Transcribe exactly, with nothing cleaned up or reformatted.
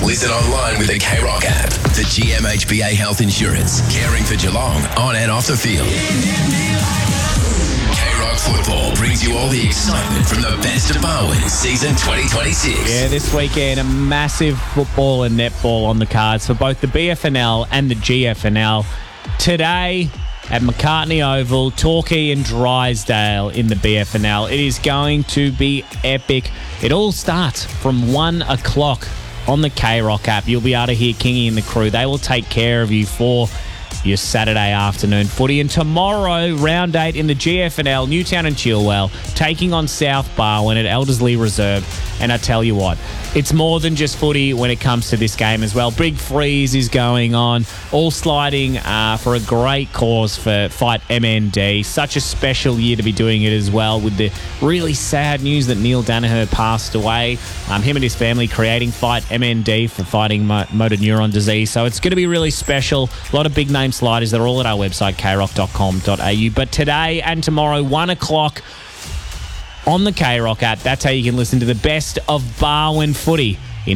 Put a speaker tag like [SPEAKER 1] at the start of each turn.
[SPEAKER 1] Listen online with the K-Rock app. The G M H B A Health Insurance. Caring for Geelong on and off the field. K-Rock Football brings you all the excitement from the best of Barwon season twenty twenty-six.
[SPEAKER 2] Yeah, this weekend a massive football and netball on the cards for both the B F N L and the G F N L. Today at McCartney Oval, Torquay and Drysdale in the B F N L. It is going to be epic. It all starts from one o'clock on the K-Rock app. You'll be able to hear Kingy and the crew. They will take care of you for your Saturday afternoon footy. And tomorrow, round eight in the G F N L, Newtown and Chilwell taking on South Barwon at Elderslie Reserve. And I tell you what, it's more than just footy when it comes to this game as well. Big freeze is going on, all sliding uh, for a great cause for Fight M N D. Such a special year to be doing it as well, with the really sad news that Neil Danaher passed away. Um, him and his family creating Fight M N D for fighting mo- motor neuron disease. So it's going to be really special. A lot of big name sliders. They're all at our website, k rock dot com dot a u. But today and tomorrow, one o'clock, on the K-Rock app. That's how you can listen to the best of Barwon footy